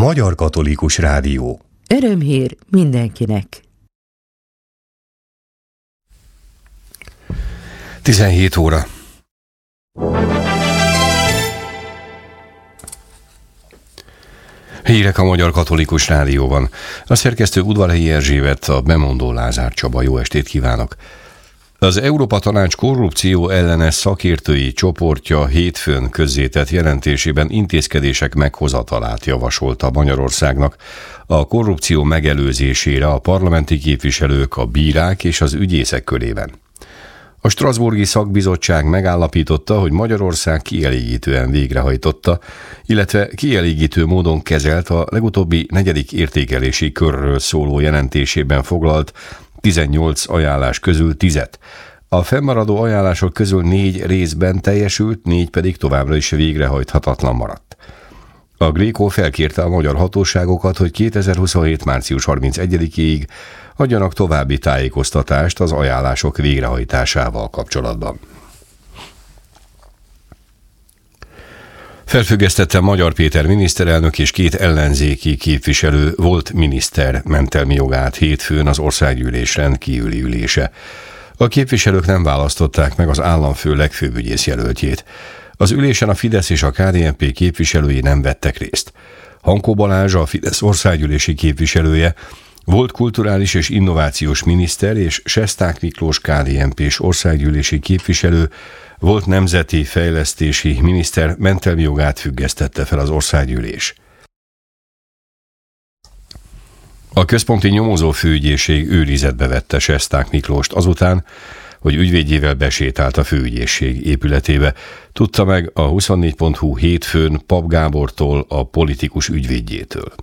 Magyar Katolikus Rádió. Örömhír mindenkinek. 17 óra. Hírek a Magyar Katolikus Rádióban. A szerkesztő Udvarhelyi Erzsébet, a bemondó Lázár Csaba. Jó estét kívánok! Az Európa Tanács korrupció ellenes szakértői csoportja hétfőn közzétett jelentésében intézkedések meghozatalát javasolta Magyarországnak a korrupció megelőzésére a parlamenti képviselők, a bírák és az ügyészek körében. A strasbourgi szakbizottság megállapította, hogy Magyarország kielégítően végrehajtotta, illetve kielégítő módon kezelt a legutóbbi 4. értékelési körről szóló jelentésében foglalt 18 ajánlás közül 10-et. A fennmaradó ajánlások közül 4 részben teljesült, 4 pedig továbbra is végrehajthatatlan maradt. A Gréco felkérte a magyar hatóságokat, hogy 2027. március 31-ig adjanak további tájékoztatást az ajánlások végrehajtásával kapcsolatban. Felfüggesztette Magyar Péter miniszterelnök és 2 ellenzéki képviselő volt miniszter mentelmi jogát hétfőn az országgyűlés rendkívüli ülése. A képviselők nem választották meg az államfő legfőbb ügyészjelöltjét. Az ülésen a Fidesz és a KDNP képviselői nem vettek részt. Hankó Balázs, a Fidesz országgyűlési képviselője, volt kulturális és innovációs miniszter, és Sesták Miklós KDNP-s országgyűlési képviselő, volt nemzeti fejlesztési miniszter mentelmi jogát függesztette fel az országgyűlés. A központi nyomozó főügyészség őrizetbe vette Sesták Miklóst azután, hogy ügyvédjével besétált a főügyészség épületébe, tudta meg a 24.hu hétfőn Pap Gábortól, a politikus ügyvédjétől.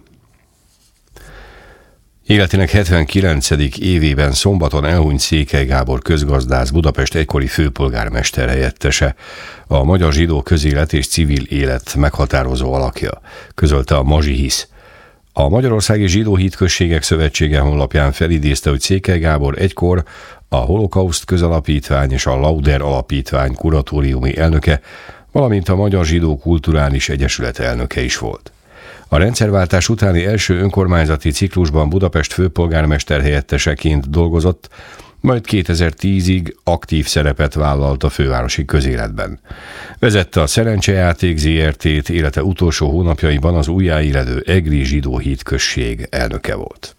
Életének 79. évében szombaton elhunyt Székely Gábor közgazdász, Budapest egykori főpolgármester helyettese, a magyar zsidó közélet és civil élet meghatározó alakja, közölte a Mazsi Hisz. A Magyarországi Zsidó Hitközségek Szövetsége honlapján felidézte, hogy Székely Gábor egykor a Holokauszt Közalapítvány és a Lauder Alapítvány kuratóriumi elnöke, valamint a Magyar Zsidó Kulturális Egyesület elnöke is volt. A rendszerváltás utáni első önkormányzati ciklusban Budapest főpolgármester helyetteseként dolgozott, majd 2010-ig aktív szerepet vállalt a fővárosi közéletben. Vezette a Szerencsejáték Zrt-t, élete utolsó hónapjaiban az újjáéledő Egri Zsidó Hitközség elnöke volt.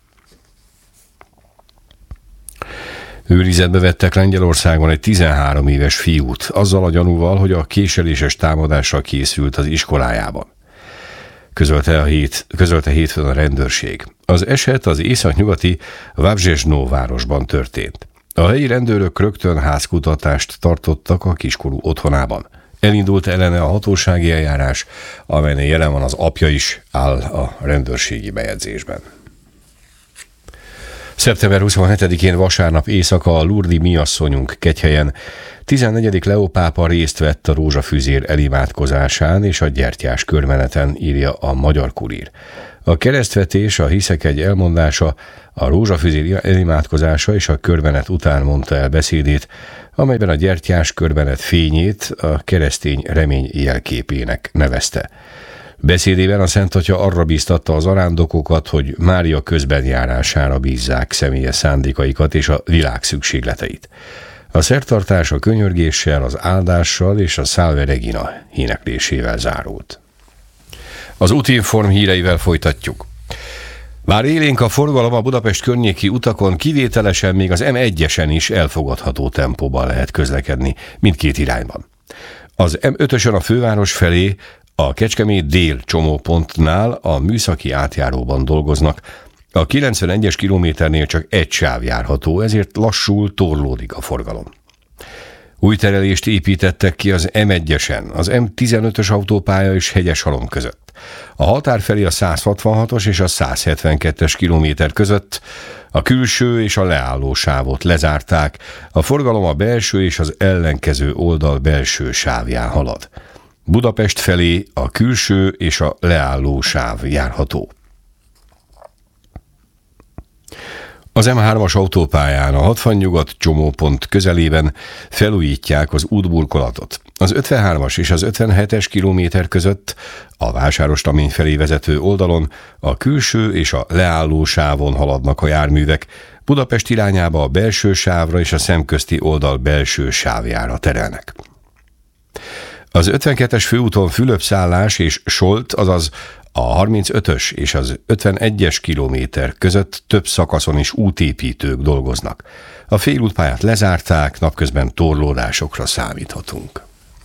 Őrizetbe vettek Lengyelországban egy 13 éves fiút, azzal a gyanúval, hogy a késeléses támadásra készült az iskolájában. Közölte hétfőn a rendőrség. Az eset az északnyugati Wawrzesno városban történt. A helyi rendőrök rögtön házkutatást tartottak a kiskorú otthonában. Elindult ellene a hatósági eljárás, amelynek jelen van az apja is, áll a rendőrségi bejegyzésben. Szeptember 27-én vasárnap éjszaka a Lurdi Miasszonyunk Kegyhelyen 14. Leó pápa részt vett a rózsafüzér elimádkozásán és a gyertyás körmeneten, írja a Magyar Kurír. A keresztvetés, a hiszek egy elmondása, a rózsafüzér elimádkozása és a körmenet után mondta el beszédét, amelyben a gyertyás körmenet fényét a keresztény remény jelképének nevezte. Beszédében a Szent Atya arra bíztatta az arándokokat, hogy Mária közbenjárására bízzák személyes szándékaikat és a világ szükségleteit. A szertartás a könyörgéssel, az áldással és a Salve Regina éneklésével zárult. Az Útinform híreivel folytatjuk. Bár élénk a forgalom a Budapest környéki utakon, kivételesen még az M1-esen is elfogadható tempóban lehet közlekedni mindkét irányban. Az M5-ösön a főváros felé, a Kecskemét dél csomópontnál a műszaki átjáróban dolgoznak. A 91-es kilométernél csak egy sáv járható, ezért lassul, torlódik a forgalom. Új terelést építettek ki az M1-esen, az M15-ös autópálya és Hegyeshalom között. A határ felé a 166-os és a 172-es kilométer között a külső és a leálló sávot lezárták, a forgalom a belső és az ellenkező oldal belső sávján halad. Budapest felé a külső és a leálló sáv járható. Az M3-as autópályán a 60 nyugat csomópont közelében felújítják az útburkolatot. Az 53-as és az 57-es kilométer között a Vásárostamény felé vezető oldalon a külső és a leálló sávon haladnak a járművek, Budapest irányába a belső sávra és a szemközti oldal belső sávjára terelnek. Az 52-es főúton Fülöp-szállás és Solt, azaz a 35-ös és az 51-es kilométer között több szakaszon is útépítők dolgoznak. A félútpályát lezárták, napközben torlódásokra számíthatunk.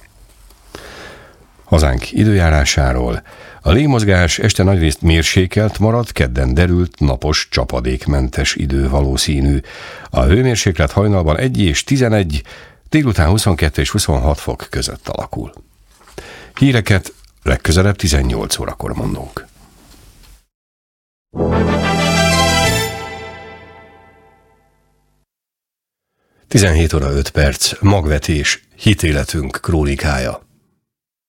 Hazánk időjárásáról. A légmozgás este nagyrészt mérsékelt marad, kedden derült, napos, csapadékmentes idő valószínű. A hőmérséklet hajnalban 1 és 11, délután 22 és 26 fok között alakul. Híreket legközelebb 18 órakor mondunk. Tizenhét óra 5 perc, magvetés, hitéletünk krónikája.